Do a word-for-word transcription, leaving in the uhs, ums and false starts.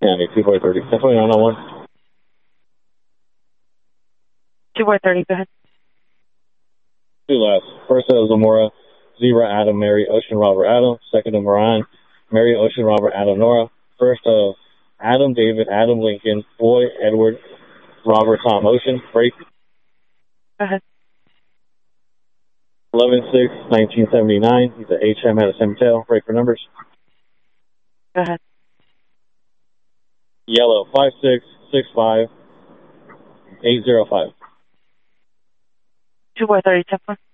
County, two four thirty. ten twenty-nine oh one. two four thirty, go ahead. Two last. First of Zamora, Zebra, Adam, Mary, Ocean, Robert, Adam. Second of Moran, Mary, Ocean, Robert, Adam, Nora. First of Adam, David, Adam, Lincoln, Boy, Edward, Robert, Tom, Ocean. Break. Go ahead. eleven six nineteen seventy-nine. He's at H M at a Tail. Break for numbers. Go ahead. Yellow, five six six five eight zero five. two four thirty, ten four.